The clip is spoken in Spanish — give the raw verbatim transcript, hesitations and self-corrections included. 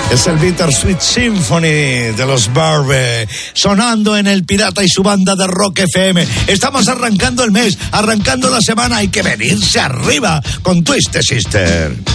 Es el Bittersweet Symphony de los Barbe, sonando en El Pirata y su banda de Rock F M. Estamos arrancando el mes, arrancando la semana. Hay que venirse arriba con Twisted Sister.